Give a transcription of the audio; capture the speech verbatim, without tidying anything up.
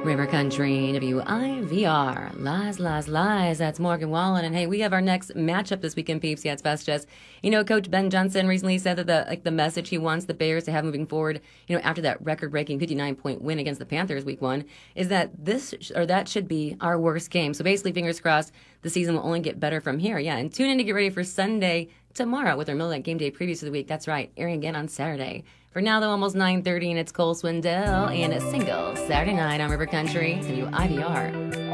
River Country, W I V R. Lies, lies, lies. That's Morgan Wallen. And hey, we have our next matchup this weekend, peeps. Yeah, it's best just. You know, Coach Ben Johnson recently said that the like the message he wants the Bears to have moving forward, you know, after that record-breaking fifty-nine point win against the Panthers week one, is that this or that should be our worst game. So basically, fingers crossed, the season will only get better from here. Yeah, and tune in to get ready for Sunday tomorrow with our Middle Night Game Day previews of the week. That's right, airing again on Saturday. For now, though, almost nine thirty, and it's Cole Swindell and a single Saturday night on River Country, W I V R.